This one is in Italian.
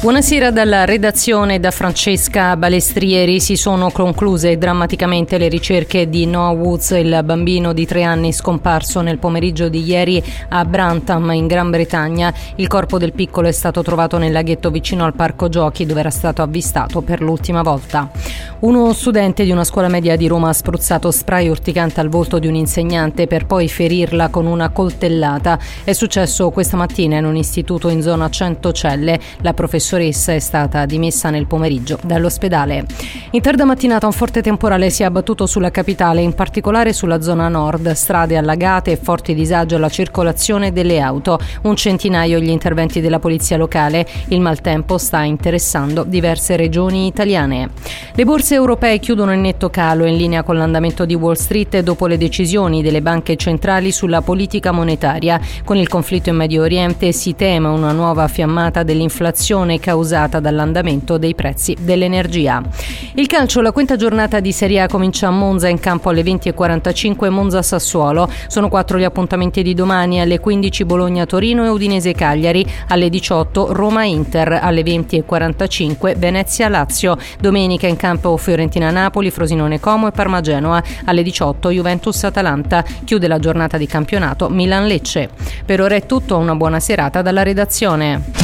Buonasera dalla redazione, da Francesca Balestrieri. Si sono concluse drammaticamente le ricerche di Noah Woods, il bambino di 3 anni scomparso nel pomeriggio di ieri a Brantham in Gran Bretagna. Il corpo del piccolo è stato trovato nel laghetto vicino al parco giochi, dove era stato avvistato per l'ultima volta. Uno studente di una scuola media di Roma ha spruzzato spray urticante al volto di un insegnante per poi ferirla con una coltellata. È successo questa mattina in un istituto in zona Centocelle. La professoressa è stata dimessa nel pomeriggio dall'ospedale. In tarda mattinata un forte temporale si è abbattuto sulla capitale, in particolare sulla zona nord. Strade allagate e forte disagio alla circolazione delle auto. 100 gli interventi della polizia locale. Il maltempo sta interessando diverse regioni italiane. Le borse europee chiudono in netto calo, in linea con l'andamento di Wall Street dopo le decisioni delle banche centrali sulla politica monetaria. Con il conflitto in Medio Oriente si teme una nuova fiammata dell'inflazione causata dall'andamento dei prezzi dell'energia. Il calcio, la quinta giornata di Serie A comincia a Monza, in campo alle 20:45 Monza-Sassuolo. Sono 4 gli appuntamenti di domani: alle 15 Bologna-Torino e Udinese-Cagliari, alle 18 Roma-Inter, alle 20:45 Venezia-Lazio. Domenica in campo Fiorentina-Napoli, Frosinone-Como e Parma-Genoa, alle 18 Juventus-Atalanta. Chiude la giornata di campionato Milan-Lecce. Per ora è tutto, una buona serata dalla redazione.